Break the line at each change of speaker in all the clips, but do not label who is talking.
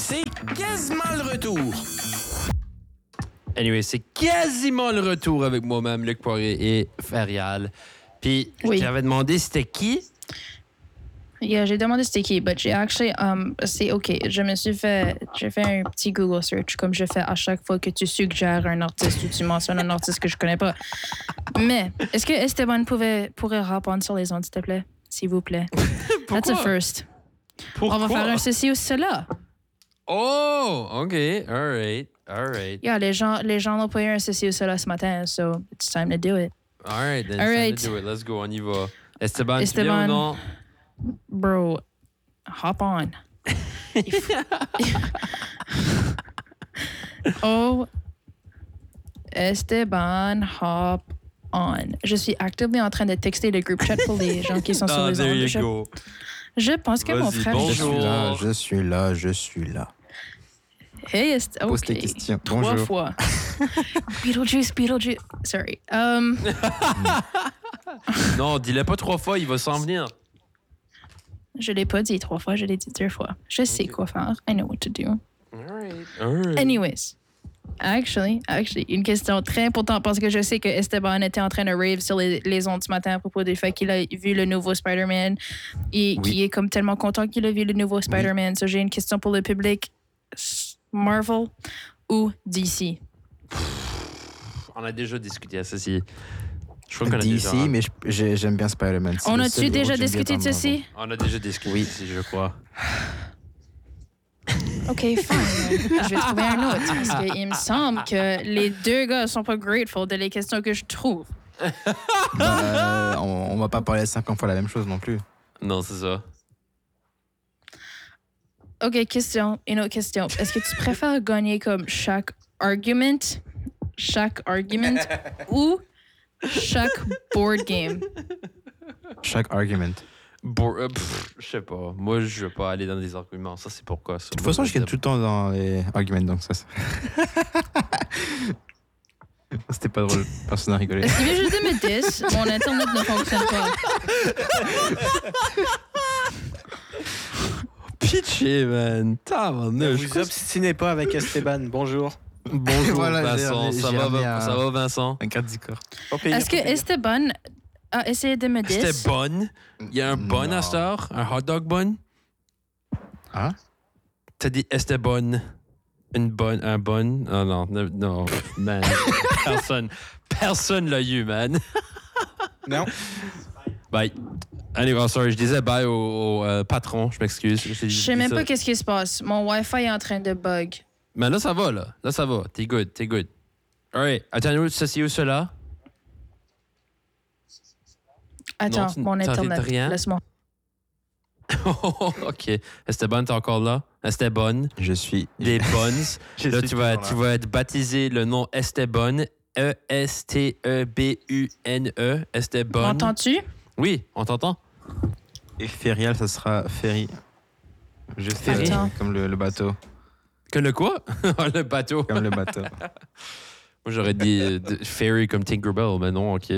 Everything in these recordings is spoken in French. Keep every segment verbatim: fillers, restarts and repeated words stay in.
C'est quasiment le retour.
Anyway, c'est quasiment le retour avec moi-même, Luc Poirier et Ferial. Puis,
Oui.
je t'avais demandé c'était qui?
Yeah, j'ai demandé c'était qui, but j'ai actually, um, c'est OK. Je me suis fait, j'ai fait un petit Google search, comme je fais à chaque fois que tu suggères un artiste ou tu mentionnes un artiste que je connais pas. Mais, est-ce que Esteban pouvait, pourrait répondre sur les ondes, s'il te plaît? S'il vous plaît. That's a first.
Pourquoi?
On va faire un ceci ou cela.
Oh, OK. All right. All right.
Yeah, les gens, les gens n'ont pas eu un ceci ou cela ce matin, so it's time to do it.
All right, then
All
it's
right.
time to do it. Let's go, on y va. Esteban, tu
Esteban.
viens ou non?
Bro, hop on. Il faut- oh, Esteban, hop on. Je suis activement en train de texter le group chat pour les gens qui sont sur
Ah,
les
there
ondes.
you
Je,
go.
je pense que mon
Vas-y,
frère...
bonjour.
Je suis là, je suis là, je suis là.
Hey, Est-
Pose
OK.
tes questions.
Trois
Bonjour.
fois. Beetlejuice, Beetlejuice. Sorry. Um,
Non, dis-le pas trois fois, il va s'en venir.
je l'ai pas dit trois fois, je l'ai dit deux fois. Je sais quoi faire. I know what to do.
All right. All right.
Anyways, actually, actually, une question très importante parce que je sais que Esteban était en train de rave sur les, les ondes ce matin à propos du fait qu'il a vu le nouveau Spider-Man et
Oui.
qu'il est comme tellement content qu'il a vu le nouveau Spider-Man. So, j'ai une question pour le public. Marvel ou D C?
On a déjà discuté à ceci. Je crois qu'on a
D C,
déjà...
mais je- j'ai- j'aime bien Spider-Man. C'est
On
le
a-tu
seul héros
déjà
que j'aime
discuté
bien
de
dans
ceci?
On a déjà discuté
Oui.
ici, je crois.
OK, fine. Je vais trouver un autre parce qu'il me semble que les deux gars sont pas grateful de les questions que je trouve.
Marvel. Bah, euh, on, on va pas parler cinquante fois la même chose non plus.
Non, c'est ça.
OK, question. Une autre question. Est-ce que tu préfères gagner comme chaque argument, chaque argument ou chaque board game?
Chaque argument.
Bo- euh, pff, je sais pas. Moi, je veux pas aller dans des arguments. Ça, c'est pourquoi. Ça.
De toute façon, je gagne tout le temps dans les arguments, donc ça. c'est- C'était pas drôle. Personne n'a rigolé.
Est-ce qu'il vient juste de me diss? Mon Internet ne fonctionne pas.
Pitché, man.
Ne
Tabarnouche.
vous obstinez pas avec Esteban. Bonjour.
Bonjour,
Voilà, j'ai
Vincent.
remis-
Ça
j'ai
va,
remis
Va-
un-
ça va, Vincent?
Un garde du corps.
Pas pire,
Est-ce que
pas pire.
Esteban a essayé de me
C'était
diss?
bonne. Il y a un bon
Non.
à cette heure. Un hot dog bun.
Hein?
T'as dit Esteban. Une bonne, un bon. Oh non, no- non, man. Personne, personne l'a eu, man.
Non.
Bye. Anyway, sorry, je disais bye au, au, euh, patron, je m'excuse. Je,
Je sais même pas qu'est-ce qui se passe. Mon Wi-Fi est en train de bug.
Mais là, ça va, là. Là, ça va. T'es good, t'es good. Alright, attends-nous, ceci ou cela?
Attends,
Non, tu-
mon
t'arrêtes
Internet.
rien?
Laisse-moi.
OK. Esteban, t'es encore là? Esteban.
Je suis.
Des bonnes.
Je
Là,
suis
tu vas,
toujours
tu
là.
vas être baptisé le nom Esteban. E S T E B U N E. Esteban.
M'entends-tu?
Oui, on t'entend.
Et Ferial, ça sera Ferry. Juste
Ferry?
Ferry,
Attends.
comme le, le bateau.
Que le quoi? Le bateau.
Comme le bateau.
Moi, j'aurais dit euh, de- Fairy comme Tinkerbell, mais non, OK.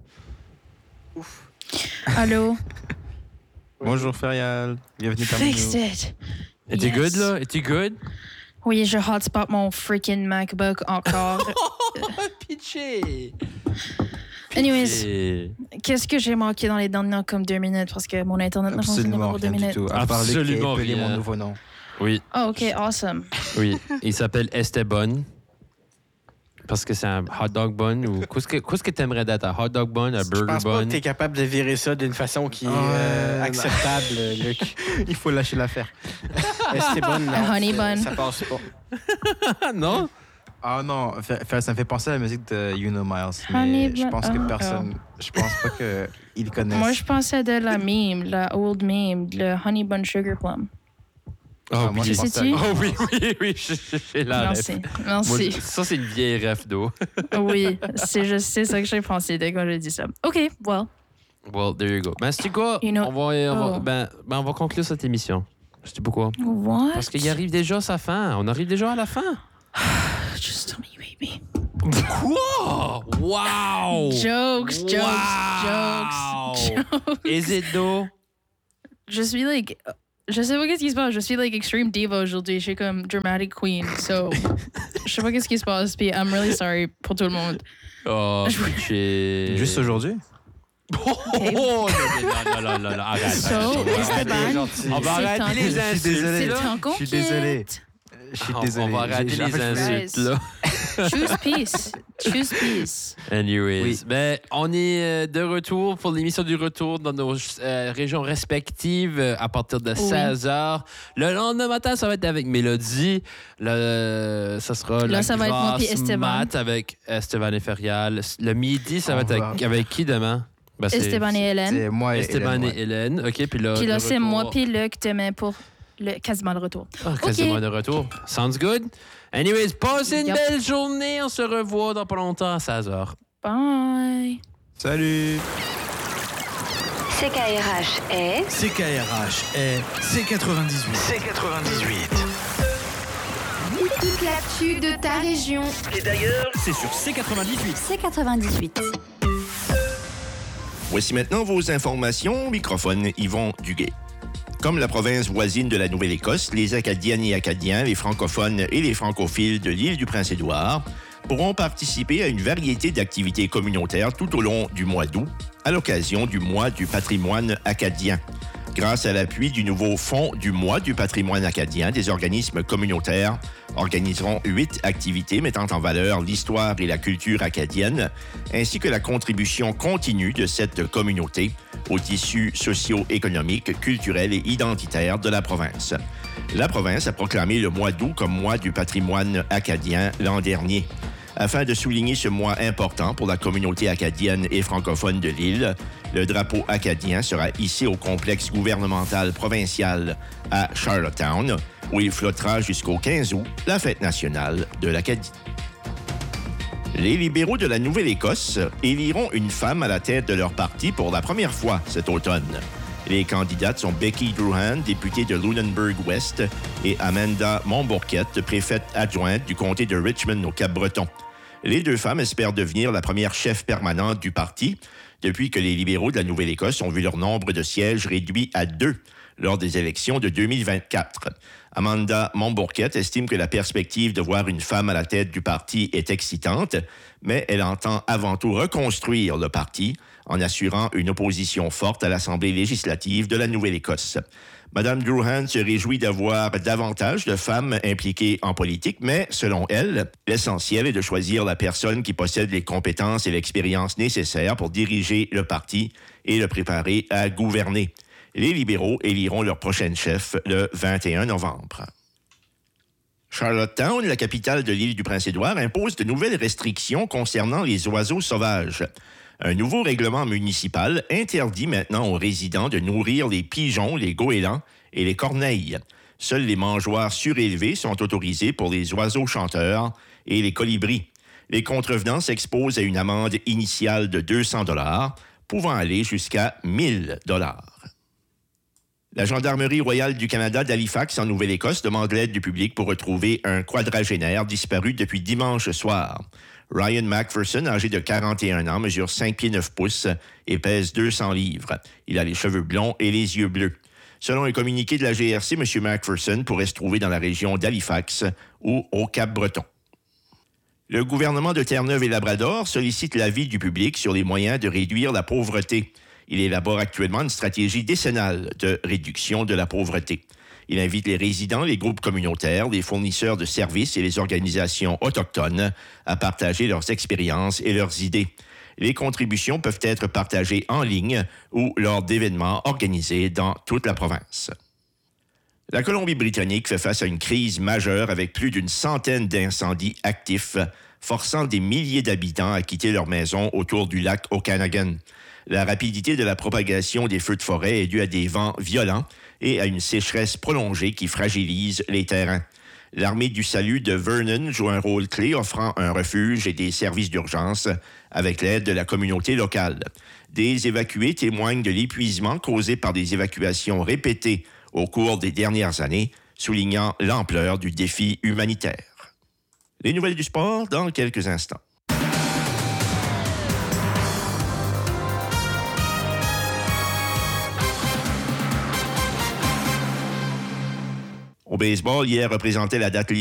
Allô?
Bonjour Ferial. Bienvenue parmi
Fix
nous.
it.
Es-tu
Yes.
good, là? Es-tu good?
Oui, je hotspot mon freaking MacBook encore.
Pitché!
Anyways,
Et-
qu'est-ce que j'ai manqué dans les dernières comme deux minutes parce que mon Internet n'a fonctionné
Absolument
pour deux
rien du
minutes.
tout. À part le
Absolument
qui a appelé
rien.
mon nouveau nom.
Oui,
Oh, OK, awesome.
oui. Il s'appelle Esteban. Parce que c'est un hot dog bun ou qu'est-ce que qu'est-ce que t'aimerais d'être, un hot dog bun, un
Je
burger
pense pas
bun?
que tu es capable de virer ça d'une façon qui est
Ouais,
euh,
non.
acceptable, Luc.
Il faut lâcher l'affaire.
Esteban, non,
Un honey
ça-
bun.
Ça passe pas.
Ah non?
Ah non, Fer- Fer- ça me fait penser à la musique de You Know Miles.
Honey
Mais je
bun-
pense que
oh,
personne. Je pense pas qu'ils connaissent.
Moi, je pensais de la meme, la old meme, le Honey Bun Sugar Plum.
Oh,
moi,
oui.
je pensais à-
sais-tu?
Oh oui, oui, oui, je- je- j'ai la ref.
Merci,
Moi,
merci.
je- ça, c'est une vieille ref d'eau.
Oui, c'est juste c'est ça que j'ai pensé dès que j'ai dit ça. OK, well,
Well, there you go. Ben, c'est quoi?
You know-
on, va, on, va,
Oh.
ben, ben, on va conclure cette émission. Je sais pourquoi.
what?
Parce qu'il arrive déjà à sa fin. On arrive déjà à la fin.
Just tell me you hate me.
Quoi? Wow!
Jokes, jokes,
Wow!
jokes, jokes.
Is it though?
Je suis like, Je sais pas qu'est-ce qui se passe. Je suis like extreme diva aujourd'hui. Je suis comme dramatic queen. So, je sais pas qu'est-ce qui se passe. Puis I'm really sorry pour tout le monde.
Oh, pitché.
Juste aujourd'hui?
Oh, oh, non, non, non, non, non, arrête.
So, Esteban,
On va
c'est
arrêter
ton-
les
Je suis
insultes.
désolé.
c'est
là.
ton
Je
conquête.
suis désolé. Je suis
On-
désolé.
On va arrêter
J'ai-
les
en fait, je voulais-
insultes, là.
Choose peace. Choose peace.
Anyways,
Oui.
ben, on est euh, de retour pour l'émission du retour dans nos euh, régions respectives euh, à partir de seize heures. Le lendemain matin, ça va être avec Mélodie. Le, ça sera
Là,
la
ça va être moi
grasse
puis Esteban.
mat avec Esteban et Ferial. Le midi, ça va
On
être
va-
avec, avec qui demain? Ben, c'est-
Esteban et Hélène.
C'est moi et
Esteban
Hélène,
et
ouais.
Hélène. OK, puis là,
Puis
le
là, c'est
retour-
moi puis Luc demain pour le, quasiment le retour.
Ah, quasiment
OK.
de retour. Sounds good. Anyways, passez une
Yup.
belle journée. On se revoit dans pas longtemps à seize heures.
Bye.
Salut!
C K R H est
C K R H est C quatre-vingt-dix-huit. C quatre-vingt-dix-huit.
Toute l'actu de ta région.
Et d'ailleurs, c'est sur C quatre-vingt-dix-huit.
C quatre-vingt-dix-huit.
Voici maintenant vos informations. Microphone Yvon Duguay. Comme la province voisine de la Nouvelle-Écosse, les Acadiennes et Acadiens, les francophones et les francophiles de l'île du Prince-Édouard pourront participer à une variété d'activités communautaires tout au long du mois d'août, à l'occasion du mois du patrimoine acadien. Grâce à l'appui du nouveau Fonds du mois du patrimoine acadien, des organismes communautaires organiseront huit activités mettant en valeur l'histoire et la culture acadienne, ainsi que la contribution continue de cette communauté au tissu socio-économique, culturel et identitaire de la province. La province a proclamé le mois d'août comme mois du patrimoine acadien l'an dernier. Afin de souligner ce mois important pour la communauté acadienne et francophone de l'île, le drapeau acadien sera hissé au complexe gouvernemental provincial à Charlottetown, où il flottera jusqu'au quinze août, la fête nationale de l'Acadie. Les libéraux de la Nouvelle-Écosse éliront une femme à la tête de leur parti pour la première fois cet automne. Les candidates sont Becky Druhan, députée de Lunenburg-Ouest, et Amanda Montbourquette, préfète adjointe du comté de Richmond au Cap-Breton. Les deux femmes espèrent devenir la première chef permanente du parti depuis que les libéraux de la Nouvelle-Écosse ont vu leur nombre de sièges réduit à deux lors des élections de deux mille vingt-quatre. Amanda Montbourquette estime que la perspective de voir une femme à la tête du parti est excitante, mais elle entend avant tout reconstruire le parti en assurant une opposition forte à l'Assemblée législative de la Nouvelle-Écosse. Madame Druhan se réjouit d'avoir davantage de femmes impliquées en politique, mais selon elle, l'essentiel est de choisir la personne qui possède les compétences et l'expérience nécessaires pour diriger le parti et le préparer à gouverner. Les libéraux éliront leur prochaine chef le vingt et un novembre. Charlottetown, la capitale de l'île du Prince-Édouard, impose de nouvelles restrictions concernant les oiseaux sauvages. Un nouveau règlement municipal interdit maintenant aux résidents de nourrir les pigeons, les goélands et les corneilles. Seuls les mangeoires surélevés sont autorisés pour les oiseaux chanteurs et les colibris. Les contrevenants s'exposent à une amende initiale de deux cents dollars, pouvant aller jusqu'à mille dollars. La Gendarmerie royale du Canada d'Halifax, en Nouvelle-Écosse, demande l'aide du public pour retrouver un quadragénaire disparu depuis dimanche soir. Ryan McPherson, âgé de quarante et un ans, mesure cinq pieds neuf pouces et pèse deux cents livres. Il a les cheveux blonds et les yeux bleus. Selon un communiqué de la G R C, M. McPherson pourrait se trouver dans la région d'Halifax ou au Cap-Breton. Le gouvernement de Terre-Neuve et Labrador sollicite l'avis du public sur les moyens de réduire la pauvreté. Il élabore actuellement une stratégie décennale de réduction de la pauvreté. Il invite les résidents, les groupes communautaires, les fournisseurs de services et les organisations autochtones à partager leurs expériences et leurs idées. Les contributions peuvent être partagées en ligne ou lors d'événements organisés dans toute la province. La Colombie-Britannique fait face à une crise majeure avec plus d'une centaine d'incendies actifs, forçant des milliers d'habitants à quitter leurs maisons autour du lac Okanagan. La rapidité de la propagation des feux de forêt est due à des vents violents et à une sécheresse prolongée qui fragilise les terrains. L'armée du salut de Vernon joue un rôle clé, offrant un refuge et des services d'urgence avec l'aide de la communauté locale. Des évacués témoignent de l'épuisement causé par des évacuations répétées au cours des dernières années, soulignant l'ampleur du défi humanitaire. Les nouvelles du sport dans quelques instants. Au baseball, hier représentait la date